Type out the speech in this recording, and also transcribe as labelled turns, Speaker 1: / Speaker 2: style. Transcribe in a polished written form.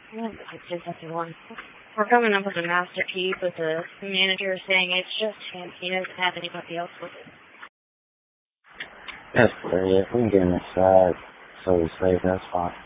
Speaker 1: We're coming up with a master key, but the manager is saying it's just him. He doesn't have anybody else with it.
Speaker 2: That's great. If we can get inside so we're safe, that's fine.